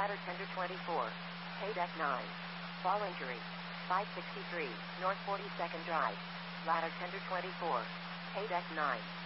Ladder tender 24. Pay deck 9. Fall injury. 563, North 42nd Drive. Ladder tender 24. Pay deck 9.